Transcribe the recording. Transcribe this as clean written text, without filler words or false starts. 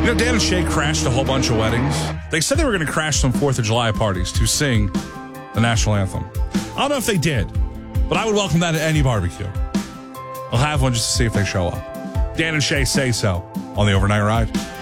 You know, Dan and Shay crashed a whole bunch of weddings. They said they were going to crash some 4th of July parties to sing the national anthem. I don't know if they did, but I would welcome that at any barbecue. I'll have one just to see if they show up. Dan and Shay Say So on the Overnight Ride.